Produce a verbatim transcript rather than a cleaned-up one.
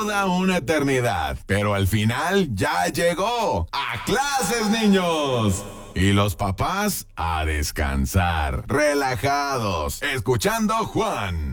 toda una eternidad, pero al final ya llegó. ¡A clases, niños! Y los papás a descansar, relajados, escuchando Juan.